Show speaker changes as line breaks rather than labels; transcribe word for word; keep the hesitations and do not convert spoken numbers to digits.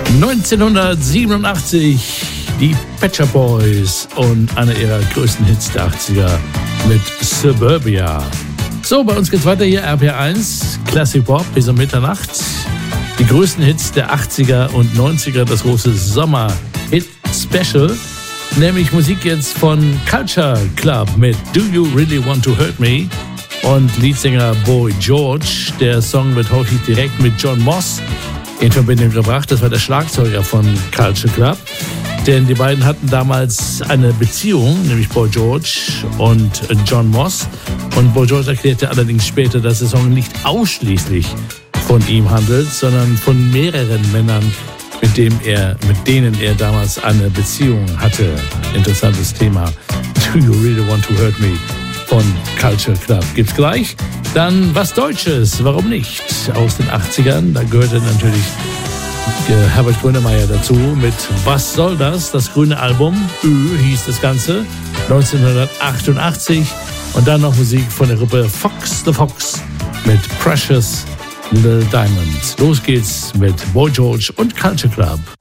neunzehnhundertsiebenundachtzig, die Pet Shop Boys und einer ihrer größten Hits der achtziger mit Suburbia. So, bei uns geht's weiter hier, R P R eins, Classic Pop bis um Mitternacht. Die größten Hits der achtziger und neunziger, das große Sommer-Hit-Special. Nämlich Musik jetzt von Culture Club mit Do You Really Want to Hurt Me? Und Leadsänger Boy George. Der Song wird häufig direkt mit John Moss in Verbindung gebracht. Das war der Schlagzeuger von Culture Club. Denn die beiden hatten damals eine Beziehung, nämlich Boy George und John Moss. Und Boy George erklärte allerdings später, dass der Song nicht ausschließlich von ihm handelt, sondern von mehreren Männern, mit, dem er, mit denen er damals eine Beziehung hatte. Interessantes Thema. Do You Really Want to Hurt Me? Von Culture Club gibt's gleich. Dann was Deutsches, warum nicht? Aus den achtzigern, da gehörte natürlich äh, Herbert Grönemeyer dazu mit Was soll das? Das grüne Album, Ö hieß das Ganze, neunzehnhundertachtundachtzig. Und dann noch Musik von der Gruppe Fox the Fox mit Precious Little Diamonds. Los geht's mit Boy George und Culture Club.